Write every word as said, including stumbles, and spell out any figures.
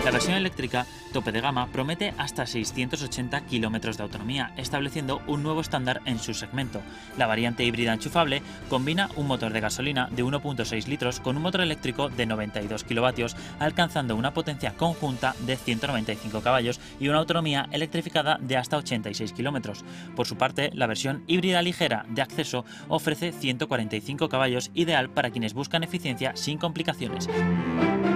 La versión eléctrica tope de gama promete hasta seiscientos ochenta kilómetros de autonomía, estableciendo un nuevo estándar en su segmento. La variante híbrida enchufable combina un motor de gasolina de uno punto seis litros con un motor eléctrico de noventa y dos kilovatios, alcanzando una potencia conjunta de ciento noventa y cinco caballos y una autonomía electrificada de hasta ochenta y seis kilómetros. Por su parte, la versión híbrida ligera de acceso ofrece ciento cuarenta y cinco caballos, ideal para quienes buscan eficiencia sin complicaciones.